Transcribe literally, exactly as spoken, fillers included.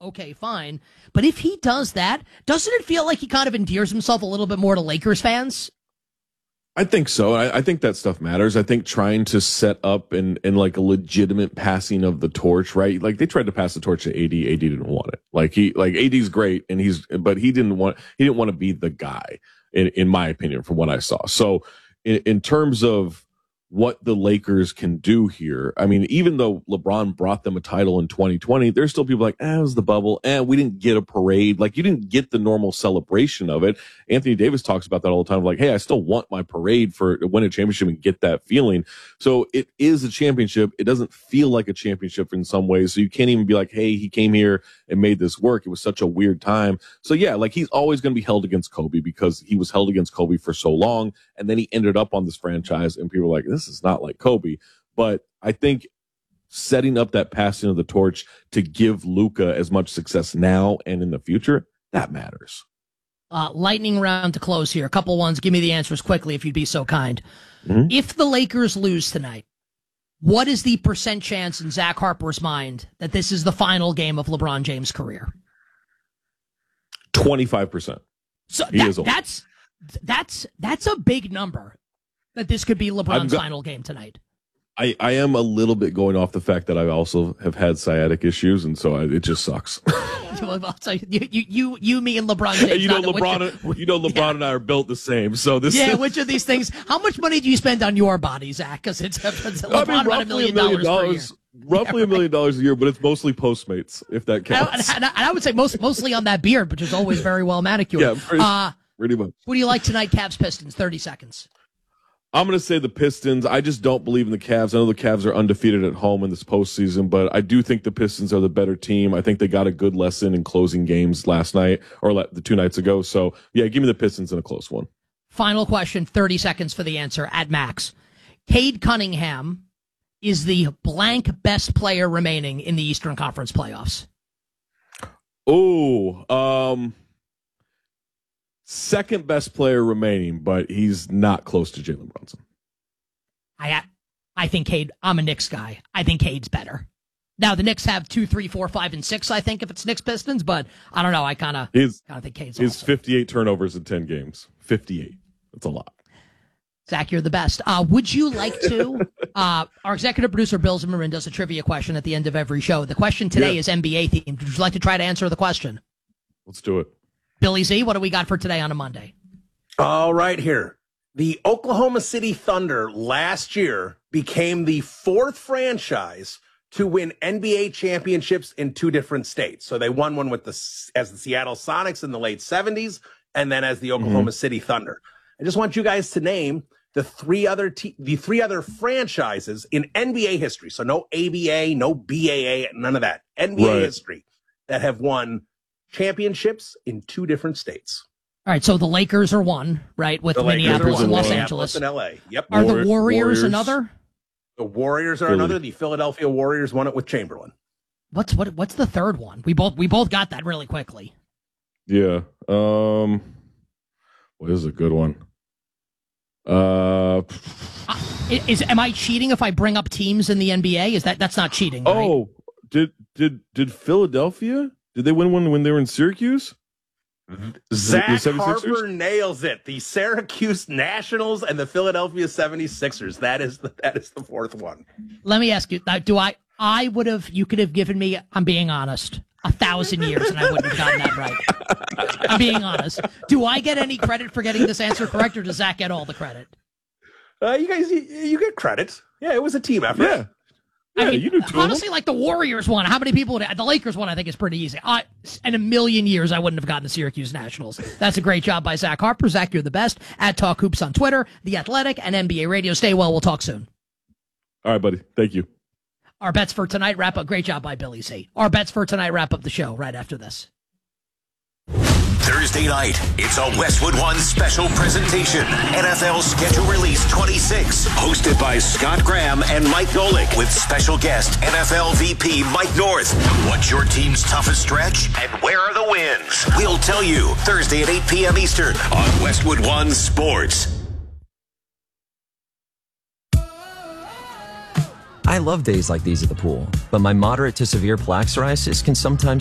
okay, fine. But if he does that, doesn't it feel like he kind of endears himself a little bit more to Lakers fans? I think so. I, I think that stuff matters. I think trying to set up in, in like a legitimate passing of the torch, right? Like they tried to pass the torch to A D. A D didn't want it. Like he, like A D's great and he's, but he didn't want, he didn't want to be the guy in, in my opinion, from what I saw. So in, in terms of what the Lakers can do here, I mean, even though LeBron brought them a title in twenty twenty, there's still people like, eh, it was the bubble. Eh, we didn't get a parade. Like, you didn't get the normal celebration of it. Anthony Davis talks about that all the time. Like, hey, I still want my parade for to win a championship and get that feeling. So it is a championship. It doesn't feel like a championship in some ways. So you can't even be like, hey, he came here and made this work. It was such a weird time. So yeah, like he's always going to be held against Kobe because he was held against Kobe for so long. And then he ended up on this franchise and people were like, this is not like Kobe. But I think setting up that passing of the torch to give Luka as much success now and in the future, that matters. Uh, lightning round to close here. A couple ones. Give me the answers quickly if you'd be so kind. Mm-hmm. If the Lakers lose tonight, what is the percent chance in Zach Harper's mind that this is the final game of LeBron James' career? twenty-five percent. So that, that's that's that's a big number that this could be LeBron's go- final game tonight. I, I am a little bit going off the fact that I also have had sciatic issues, and so I, it just sucks. so you, you, you, you, me, and LeBron James. You know, LeBron, which, you know, LeBron yeah. and I are built the same. So this, yeah. Is, which of these things? How much money do you spend on your body, Zach? Because it's, it's LeBron I mean, roughly a million, a million dollars, dollars per year. roughly yeah, a million right. dollars a year, but it's mostly Postmates, if that counts. And I, and I would say most mostly on that beard, which is always very well manicured. Yeah, pretty, uh, pretty much. What do you like tonight, Cavs Pistons? Thirty seconds. I'm going to say the Pistons. I just don't believe in the Cavs. I know the Cavs are undefeated at home in this postseason, but I do think the Pistons are the better team. I think they got a good lesson in closing games last night or the two nights ago. So, yeah, give me the Pistons in a close one. Final question, thirty seconds for the answer at max. Cade Cunningham is the blank best player remaining in the Eastern Conference playoffs. Oh, um... second best player remaining, but he's not close to Jalen Brunson. I I think Cade, I'm a Knicks guy. I think Cade's better. Now, the Knicks have two, three, four, five, and six, I think, if it's Knicks Pistons, but I don't know. I kind of think Cade's He's awesome. fifty-eight turnovers in ten games. fifty-eight. That's a lot. Zach, you're the best. Uh, would you like to? uh, our executive producer, Bill Zimmerman, does a trivia question at the end of every show. The question today yeah. is N B A themed. Would you like to try to answer the question? Let's do it. Billy Z, what do we got for today on a Monday? All right, here. The Oklahoma City Thunder last year became the fourth franchise to win N B A championships in two different states. So they won one with the as the Seattle Sonics in the late seventies, and then as the Oklahoma mm-hmm. City Thunder. I just want you guys to name the three other te- the three other franchises in N B A history. So no A B A, no B A A, none of that. N B A right. history that have won championships in two different states. All right, so the Lakers are one, right, with the Minneapolis and Los one. Angeles. And L A. Yep. Are the Warriors, Warriors another? The Warriors are Philly. another. The Philadelphia Warriors won it with Chamberlain. What's what? What's the third one? We both we both got that really quickly. Yeah. Um. What is a good one? Uh. uh is am I cheating if I bring up teams in the N B A? Is that that's not cheating? Right? Oh, did did did Philadelphia? Did they win one when they were in Syracuse? Zach Harper nails it. The Syracuse Nationals and the Philadelphia seventy-sixers. That is the, that is the fourth one. Let me ask you, do I, I would have, you could have given me, I'm being honest, a thousand years and I wouldn't have gotten that right. I'm being honest. Do I get any credit for getting this answer correct, or does Zach get all the credit? Uh, you guys, you, you get credit. Yeah, it was a team effort. Yeah. I yeah, mean, you do too. Honestly, like the Warriors one, how many people would, the Lakers one I think is pretty easy. I, in a million years, I wouldn't have gotten the Syracuse Nationals. That's a great job by Zach Harper. Zach, you're the best. At Talk Hoops on Twitter, The Athletic, and N B A Radio. Stay well. We'll talk soon. All right, buddy. Thank you. Our bets for tonight wrap up. Great job by Billy C. Our bets for tonight wrap up the show right after this. Thursday night, it's a Westwood One special presentation. N F L Schedule Release twenty-six, hosted by Scott Graham and Mike Golick, with special guest N F L V P Mike North. What's your team's toughest stretch, and where are the wins? We'll tell you Thursday at eight p.m. Eastern on Westwood One Sports. I love days like these at the pool, but my moderate to severe plaque psoriasis can sometimes